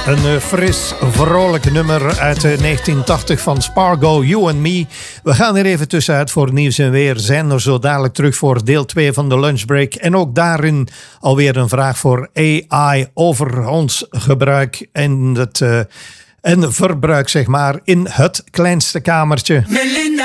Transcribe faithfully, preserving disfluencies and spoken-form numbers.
Een uh, fris, vrolijk nummer uit uh, negentien tachtig van Spargo, You and Me. We gaan er even tussenuit voor nieuws en weer. Zijn er zo dadelijk terug voor deel twee van de lunchbreak. En ook daarin alweer een vraag voor A I over ons gebruik en het uh, en verbruik, zeg maar, in het kleinste kamertje. Melinda.